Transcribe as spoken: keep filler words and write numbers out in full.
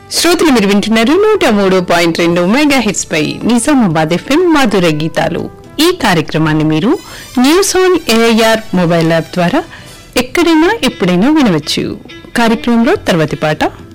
శ్రోతలు మీరు వింటున్నారు నూట మూడు పాయింట్ రెండు మెగా హిట్స్ పై నిజామాబాద్ ఎఫ్ఎం మధుర గీతాలు. ఈ కార్యక్రమాన్ని మీరు news on AIR mobile app ద్వారా ఎక్కడైనా ఎప్పుడైనా వినవచ్చు. కార్యక్రమంలో తర్వాతి పాట